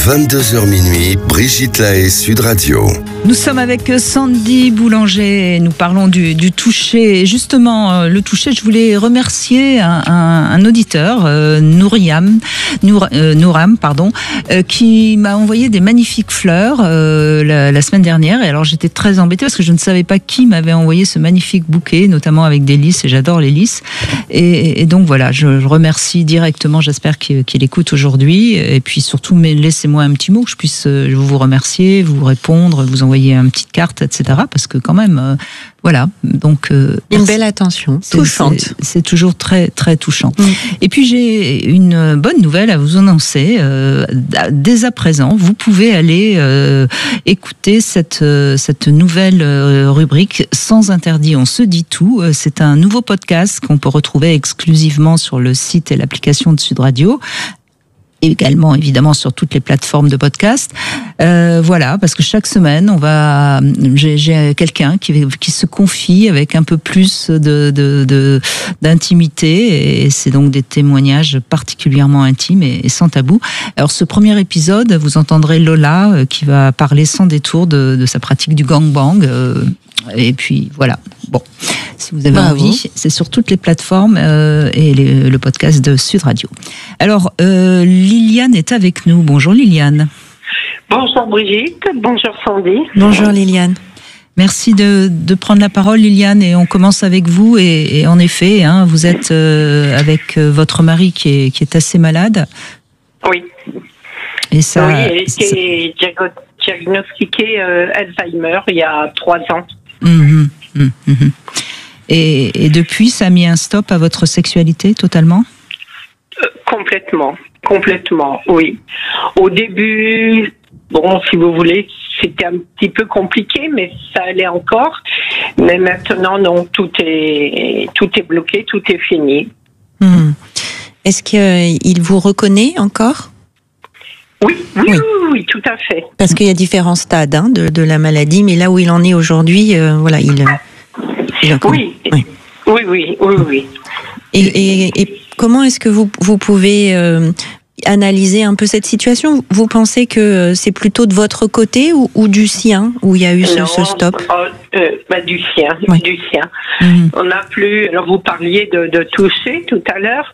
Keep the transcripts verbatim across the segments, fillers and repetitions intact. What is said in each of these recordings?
vingt-deux heures minuit, Brigitte Lahaie, Sud Radio. Nous sommes avec Sandy Boulanger et nous parlons du, du toucher. Et justement, le toucher, je voulais remercier un, un, un auditeur, euh, Nouriam, Nour, euh, Nouram, pardon, euh, qui m'a envoyé des magnifiques fleurs euh, la, la semaine dernière. Et alors, j'étais très embêtée parce que je ne savais pas qui m'avait envoyé ce magnifique bouquet, notamment avec des lys, et j'adore les lys. Et, et donc voilà, je, je remercie directement, j'espère qu'il, qu'il écoute aujourd'hui. Et puis surtout, mais laissez-moi un petit mot que je puisse vous remercier, vous répondre, vous envoyer une petite carte, et cetera. Parce que quand même, euh, voilà. Donc euh, une belle attention, c'est, touchante. C'est, c'est toujours très très touchant. Mmh. Et puis j'ai une bonne nouvelle à vous annoncer. Euh, dès à présent, vous pouvez aller euh, écouter cette euh, cette nouvelle euh, rubrique Sans interdit. On se dit tout. C'est un nouveau podcast qu'on peut retrouver exclusivement sur le site et l'application de Sud Radio. Également évidemment sur toutes les plateformes de podcast. Euh, voilà, parce que chaque semaine, on va, j'ai, j'ai quelqu'un qui, qui se confie avec un peu plus de, de, de d'intimité, et c'est donc des témoignages particulièrement intimes et, et sans tabou. Alors ce premier épisode, vous entendrez Lola euh, qui va parler sans détour de, de sa pratique du gangbang. Euh, et puis voilà. Bon, si vous avez Bravo. envie, c'est sur toutes les plateformes euh, et les, le podcast de Sud Radio. Alors, euh, Liliane est avec nous. Bonjour Liliane. Bonjour Brigitte, bonjour Sandy. Bonjour Liliane. Merci de, de prendre la parole Liliane, et on commence avec vous. Et, et en effet, hein, vous êtes euh, avec votre mari qui est, qui est assez malade. Oui. Et ça, oui, il a été diagnostiqué euh, Alzheimer il y a trois ans. Mmh, mmh, mmh. Et, et depuis, ça a mis un stop à votre sexualité totalement ? euh, Complètement, complètement, oui. Au début, bon, si vous voulez, c'était un petit peu compliqué, mais ça allait encore. Mais maintenant, non, tout est, tout est bloqué, tout est fini. Mmh. Est-ce qu'il vous reconnaît encore ? Oui, oui, oui, oui, oui, tout à fait. Parce qu'il y a différents stades hein, de, de la maladie, mais là où il en est aujourd'hui, euh, voilà, il, il oui, oui, oui, oui, oui, oui. Et, et, et comment est-ce que vous, vous pouvez euh, analyser un peu cette situation ? Vous pensez que c'est plutôt de votre côté ou, ou du sien où il y a eu ce, non, ce stop ? euh, bah, du sien, oui. du sien. Mmh. On n'a plus. Alors vous parliez de, de toucher tout à l'heure.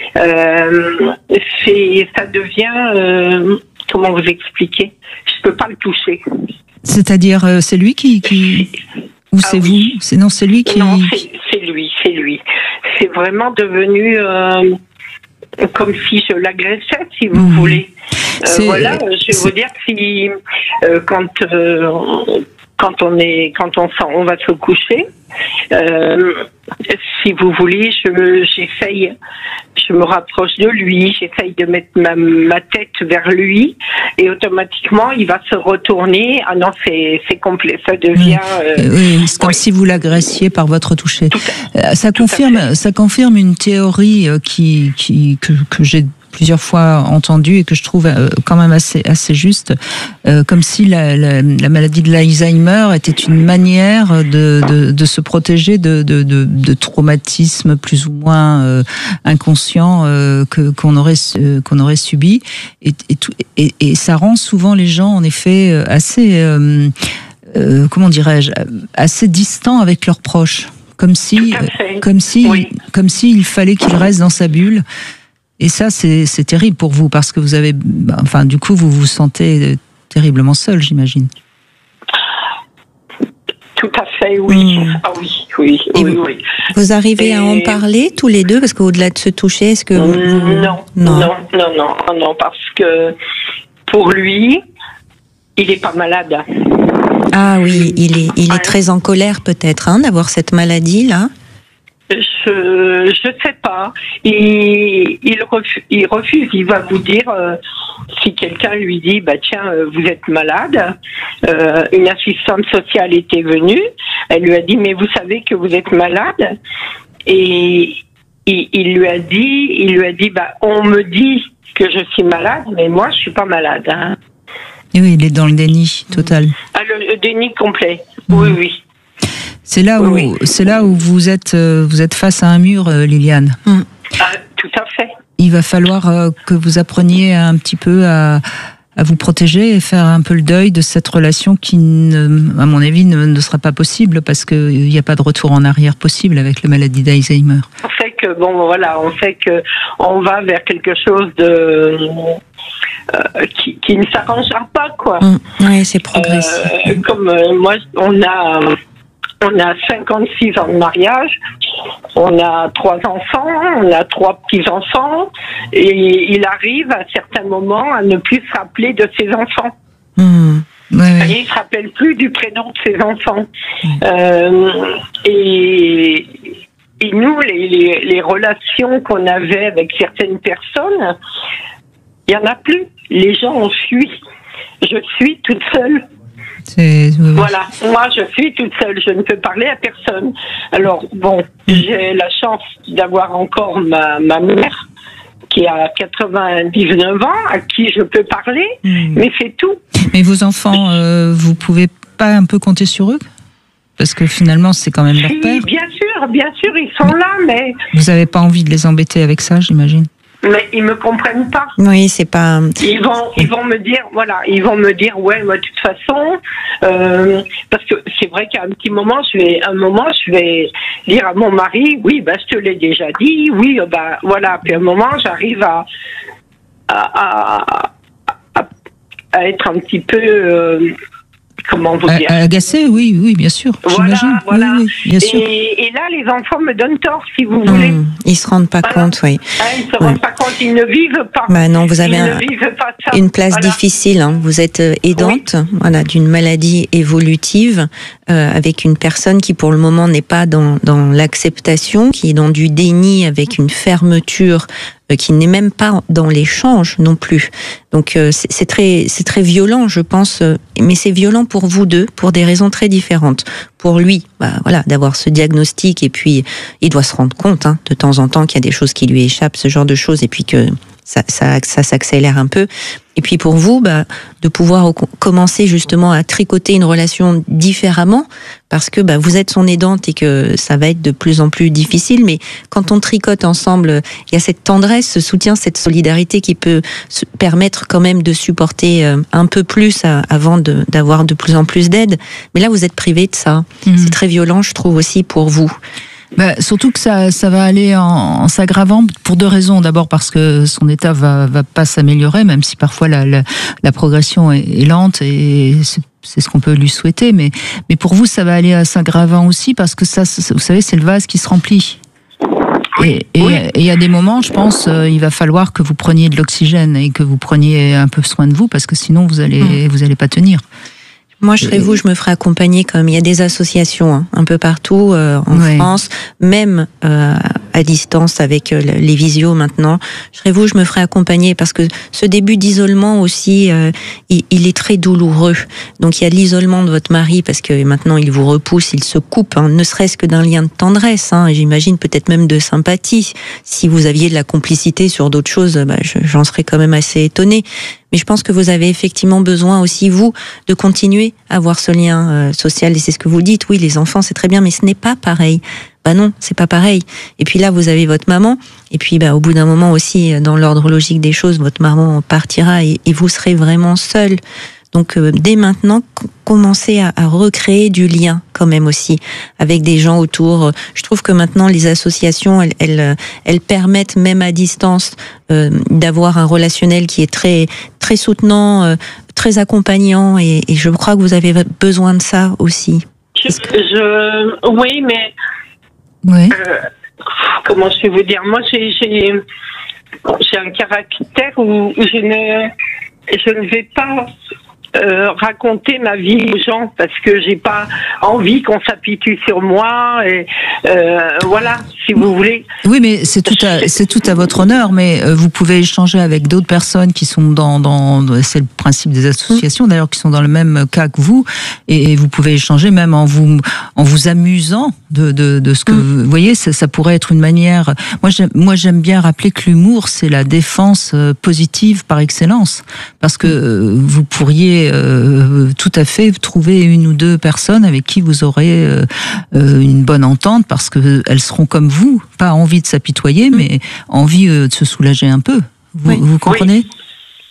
Euh, c'est, ça devient. Euh, comment vous expliquer ? Je peux pas le toucher. C'est-à-dire, euh, c'est lui qui, qui... ou ah, c'est oui. vous ? C'est non, c'est lui qui. Non, c'est, c'est lui, c'est lui. C'est vraiment devenu. Euh, comme si je l'agressais, si vous mmh. voulez. Euh, voilà, je vais c'est... vous dire si euh, quand euh, quand on est quand on sent, on va se coucher. Euh, si vous voulez, je j'essaye, je me rapproche de lui, j'essaye de mettre ma, ma tête vers lui, et automatiquement il va se retourner. Ah non, c'est c'est complet, ça devient. Euh, oui, c'est comme oui. si vous l'agressiez par votre toucher. À, ça confirme, ça confirme une théorie qui qui que que j'ai plusieurs fois entendu et que je trouve quand même assez assez juste, euh, comme si la, la, la maladie de l'Alzheimer était une manière de de, de se protéger de de de, de traumatismes plus ou moins euh, inconscients euh, que qu'on aurait euh, qu'on aurait subi, et et, tout, et et ça rend souvent les gens en effet assez euh, euh, comment dirais-je, assez distants avec leurs proches, comme si comme si oui. comme s'il fallait qu'ils restent dans sa bulle. Et ça, c'est, c'est terrible pour vous, parce que vous avez, enfin, du coup, vous vous sentez terriblement seul, j'imagine. Tout à fait, oui. Mmh. Ah oui, oui, oui, vous, oui. Vous arrivez Et... à en parler tous les deux, parce qu'au-delà de se toucher, est-ce que vous... Non, non, non, non, non, non, parce que pour lui, il n'est pas malade. Ah oui, il est, il est très en colère peut-être, hein, d'avoir cette maladie-là. Je je sais pas. Il il refuse, il refuse. Il va vous dire euh, si quelqu'un lui dit bah tiens euh, vous êtes malade. Euh, une assistante sociale était venue. Elle lui a dit mais vous savez que vous êtes malade. Et il, il lui a dit il lui a dit bah on me dit que je suis malade mais moi je suis pas malade. Hein. Et oui, il est dans le déni total. Ah le, le déni complet. Mmh. Oui oui. C'est là où, oui. c'est là où vous êtes, vous êtes face à un mur, Liliane. Ah, tout à fait. Il va falloir que vous appreniez un petit peu à, à vous protéger et faire un peu le deuil de cette relation qui, ne, à mon avis, ne, ne sera pas possible parce qu'il n'y a pas de retour en arrière possible avec la maladie d'Alzheimer. On sait que bon, voilà, on sait que on va vers quelque chose de euh, qui, qui ne s'arrangera pas, quoi. Mmh, oui, c'est progressif. Euh, comme euh, moi, on a on a cinquante-six ans de mariage, on a trois enfants, on a trois petits-enfants, et il arrive à certains moments à ne plus se rappeler de ses enfants. Mmh. Ouais, ouais. Il ne se rappelle plus du prénom de ses enfants. Mmh. Euh, et, et nous, les, les, les relations qu'on avait avec certaines personnes, il n'y en a plus. Les gens ont fui. Je suis toute seule. C'est... Voilà, moi je suis toute seule, je ne peux parler à personne. Alors bon, j'ai la chance d'avoir encore ma, ma mère qui a quatre-vingt-dix-neuf ans, à qui je peux parler, mmh. mais c'est tout. Mais vos enfants, euh, vous pouvez pas un peu compter sur eux ? Parce que finalement c'est quand même leur si, père. Bien sûr, bien sûr, ils sont là, mais... Vous n'avez pas envie de les embêter avec ça, j'imagine ? Mais ils me comprennent pas. Oui, c'est pas. Ils vont, ils vont me dire, voilà, ils vont me dire, ouais, moi, de toute façon, euh, parce que c'est vrai qu'à un petit moment, je vais, un moment, je vais dire à mon mari, oui, bah, je te l'ai déjà dit, oui, bah, voilà. Puis à un moment, j'arrive à, à, à, à, à être un petit peu. Euh, Comment vous dire ? Agacé, oui, oui, bien sûr. Voilà, j'imagine. voilà. Oui, oui, bien sûr. Et, et là, les enfants me donnent tort, si vous voulez. Mmh, ils se rendent pas voilà. compte, oui. Ah, ils se rendent ouais. pas compte, ils ne vivent pas. Bah non, vous avez ils un, ne vivent pas ça. une place voilà. difficile. Hein. Vous êtes aidante, oui. voilà, d'une maladie évolutive, euh, avec une personne qui, pour le moment, n'est pas dans, dans l'acceptation, qui est dans du déni, avec une fermeture. Qui n'est même pas dans l'échange non plus. Donc euh, c'est, c'est très c'est très violent, je pense, euh, mais c'est violent pour vous deux pour des raisons très différentes. Pour lui, bah voilà, d'avoir ce diagnostic et puis il doit se rendre compte hein, de temps en temps qu'il y a des choses qui lui échappent, ce genre de choses, et puis que ça ça, ça s'accélère un peu. Et puis pour vous, bah, de pouvoir commencer justement à tricoter une relation différemment, parce que bah, vous êtes son aidante et que ça va être de plus en plus difficile. Mais quand on tricote ensemble, il y a cette tendresse, ce soutien, cette solidarité qui peut se permettre quand même de supporter un peu plus à, avant de, d'avoir de plus en plus d'aide. Mais là, vous êtes privé de ça. Mmh. C'est très violent, je trouve aussi pour vous. Bah, surtout que ça, ça va aller en, en s'aggravant pour deux raisons. D'abord parce que son état va, va pas s'améliorer, même si parfois la, la, la progression est, est lente et c'est, c'est ce qu'on peut lui souhaiter. Mais, mais pour vous, ça va aller en s'aggravant aussi parce que ça, vous savez, c'est le vase qui se remplit. Et il oui. y a des moments, je pense, euh, il va falloir que vous preniez de l'oxygène et que vous preniez un peu soin de vous parce que sinon vous allez, mmh. vous allez pas tenir. Moi, je serais vous, je me ferais accompagner comme il y a des associations hein, un peu partout euh, en ouais. France, même euh, à distance avec euh, les visios maintenant. Je serais vous, je me ferais accompagner parce que ce début d'isolement aussi, euh, il, il est très douloureux. Donc il y a l'isolement de votre mari parce que maintenant il vous repousse, il se coupe, hein, ne serait-ce que d'un lien de tendresse, hein, et j'imagine peut-être même de sympathie. Si vous aviez de la complicité sur d'autres choses, bah, je, j'en serais quand même assez étonnée. Mais je pense que vous avez effectivement besoin aussi, vous, de continuer à avoir ce lien euh, social. Et c'est ce que vous dites, oui, les enfants, c'est très bien, mais ce n'est pas pareil. Bah non, c'est pas pareil. Et puis là, vous avez votre maman. Et puis, bah, au bout d'un moment aussi, dans l'ordre logique des choses, votre maman partira et, et vous serez vraiment seul. Donc, euh, dès maintenant, commencez à, à recréer du lien quand même aussi avec des gens autour. Je trouve que maintenant, les associations, elles, elles, elles permettent même à distance euh, d'avoir un relationnel qui est très, très soutenant, euh, très accompagnant. Et, et je crois que vous avez besoin de ça aussi. Je, je oui, mais oui. Euh, comment je vais vous dire ? Moi, j'ai, j'ai, j'ai un caractère où je ne, je ne vais pas Euh, raconter ma vie aux gens parce que j'ai pas envie qu'on s'apitoie sur moi et euh, voilà, si vous voulez. Oui, mais c'est tout à c'est tout à votre honneur. Mais vous pouvez échanger avec d'autres personnes qui sont dans dans c'est le principe des associations d'ailleurs qui sont dans le même cas que vous et vous pouvez échanger même en vous en vous amusant de de de ce que mmh. vous voyez. Ça, ça pourrait être une manière. Moi j'aime moi j'aime bien rappeler que l'humour c'est la défense positive par excellence parce que vous pourriez Euh, tout à fait trouver une ou deux personnes avec qui vous aurez euh, euh, une bonne entente parce que elles seront comme vous, pas envie de s'apitoyer, mmh. mais envie euh, de se soulager un peu. Vous, oui. vous comprenez ?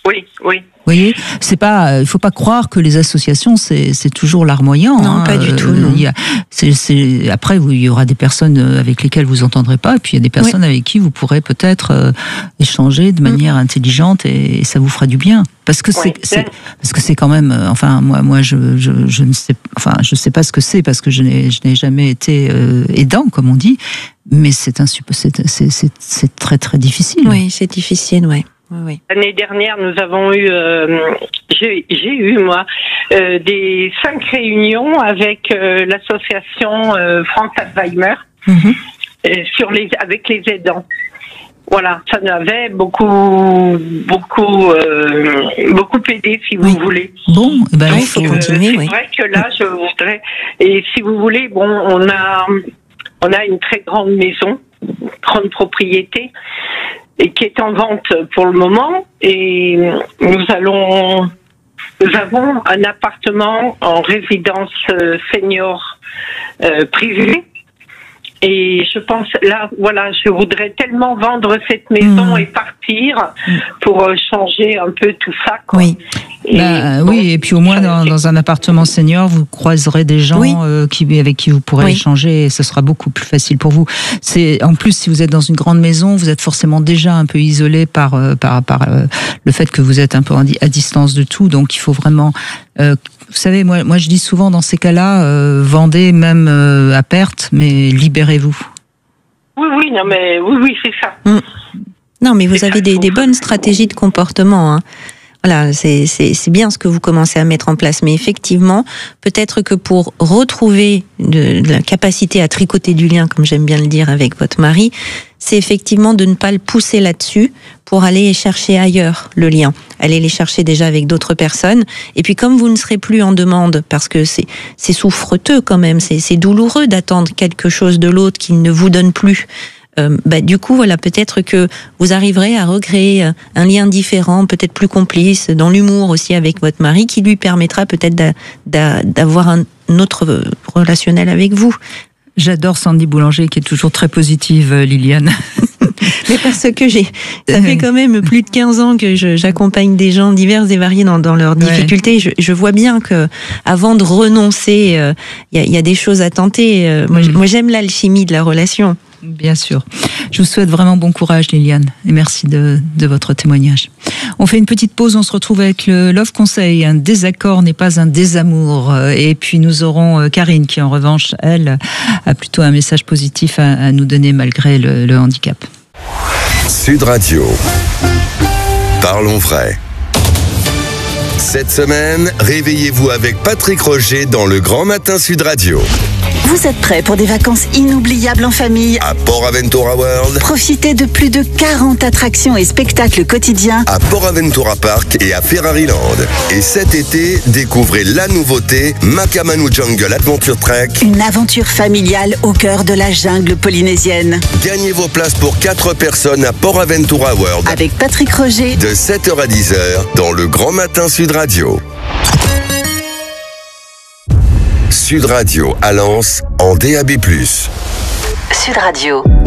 Oui, oui. Vous voyez, c'est pas, il faut pas croire que les associations c'est c'est toujours larmoyant. Non, hein. pas du tout. Non. Il y a, c'est, c'est, après, il y aura des personnes avec lesquelles vous entendrez pas, et puis il y a des personnes oui. avec qui vous pourrez peut-être euh, échanger de manière mmh. intelligente et, et ça vous fera du bien. Parce que c'est, oui. c'est parce que c'est quand même, euh, enfin moi moi je, je je ne sais, enfin je sais pas ce que c'est parce que je n'ai je n'ai jamais été euh, aidant comme on dit, mais c'est un c'est c'est c'est, c'est très très difficile. Oui, c'est difficile, ouais. Oui, oui. L'année dernière, nous avons eu, euh, j'ai, j'ai eu moi, euh, des cinq réunions avec euh, l'association euh, France Alzheimer mm-hmm. euh, sur les, avec les aidants. Voilà, ça nous avait beaucoup, beaucoup, euh, beaucoup aidé, si vous oui. voulez. Bon, ben il faut continuer. Euh, c'est oui. vrai que là, je voudrais, et si vous voulez, bon, on a, on a une très grande maison, grande propriété. Et qui est en vente pour le moment, et nous allons, nous avons un appartement en résidence senior euh, privée. Et je pense, là, voilà, je voudrais tellement vendre cette maison mmh. et partir pour changer un peu tout ça, quoi. Oui. Et, bah, bon, oui, et puis au moins dans, dans un appartement senior, vous croiserez des gens oui. euh, qui, avec qui vous pourrez oui. échanger et ce sera beaucoup plus facile pour vous. C'est, en plus, si vous êtes dans une grande maison, vous êtes forcément déjà un peu isolé par, euh, par, par euh, le fait que vous êtes un peu à distance de tout. Donc il faut vraiment... Euh, vous savez, moi, moi je dis souvent dans ces cas-là, euh, vendez même euh, à perte, mais libérez-vous. Oui, oui, non, mais oui, oui, c'est ça. Mmh. Non, mais vous c'est avez ça, des, des bonnes stratégies de comportement, hein. Voilà, c'est, c'est, c'est bien ce que vous commencez à mettre en place. Mais effectivement, peut-être que pour retrouver de, de la capacité à tricoter du lien, comme j'aime bien le dire avec votre mari, c'est effectivement de ne pas le pousser là-dessus pour aller chercher ailleurs le lien. Aller les chercher déjà avec d'autres personnes. Et puis comme vous ne serez plus en demande, parce que c'est, c'est souffreteux quand même, c'est, c'est douloureux d'attendre quelque chose de l'autre qu'il ne vous donne plus. Euh, bah, du coup, voilà, peut-être que vous arriverez à recréer un lien différent, peut-être plus complice, dans l'humour aussi avec votre mari, qui lui permettra peut-être d'a, d'a, d'avoir un autre relationnel avec vous. J'adore Sandy Boulanger, qui est toujours très positive, Liliane. Mais parce que j'ai, ça fait quand même plus de quinze ans que je, j'accompagne des gens divers et variés dans, dans leurs difficultés. Ouais. Je, je vois bien que, avant de renoncer, il euh, y, a, y a des choses à tenter. Euh, moi, mmh. moi, j'aime l'alchimie de la relation. Bien sûr. Je vous souhaite vraiment bon courage, Liliane, et merci de, de votre témoignage. On fait une petite pause, on se retrouve avec le Love Conseil. Un désaccord n'est pas un désamour. Et puis nous aurons Karine qui, en revanche, elle, a plutôt un message positif à, à nous donner malgré le, le handicap. Sud Radio. Parlons vrai. Cette semaine, réveillez-vous avec Patrick Roger dans le Grand Matin Sud Radio. Vous êtes prêts pour des vacances inoubliables en famille? À Port Aventura World. Profitez de plus de quarante attractions et spectacles quotidiens à Port Aventura Park et à Ferraryland. Et cet été, découvrez la nouveauté Makamanu Jungle Adventure Trek. Une aventure familiale au cœur de la jungle polynésienne. Gagnez vos places pour quatre personnes à Port Aventura World. Avec Patrick Roger. De sept heures à dix heures dans le Grand Matin Sud Radio. Sud Radio à Lens en D A B plus. Sud Radio.